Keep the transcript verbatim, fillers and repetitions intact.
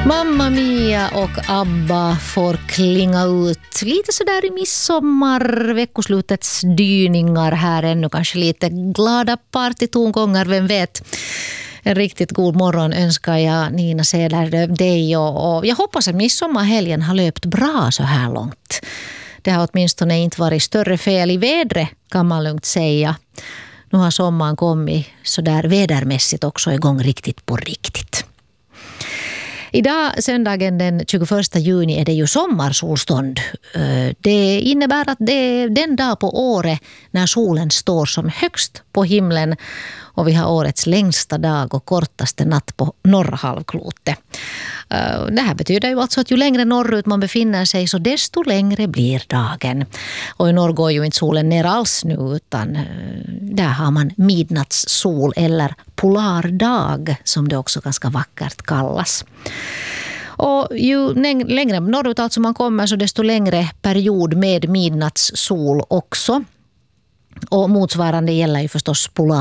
Mamma Mia och Abba får klinga ut lite sådär i midsommar, veckoslutets dyningar här, ännu kanske lite glada partytongångar, vem vet. En riktigt god morgon önskar jag Nina Cederlöf dig, och, och jag hoppas att midsommarhelgen har löpt bra så här långt. Det har åtminstone inte varit större fel i vädret, kan man lugnt säga. Nu har sommaren kommit så där vädermässigt också igång riktigt på riktigt. Idag, söndagen den tjugoförsta juni, är det ju sommarsolstånd. Det innebär att det är den dag på året när solen står som högst på himlen, och vi har årets längsta dag och kortaste natt på norra halvklotet. Det här betyder ju alltså att ju längre norrut man befinner sig, så desto längre blir dagen. Och i norr går ju inte solen ner alls nu, utan där har man midnattssol eller polardag, som det också ganska vackert kallas. Och ju längre norrut alltså man kommer, så desto längre period med midnattssol också. Och motsvarande gäller ju förstås polar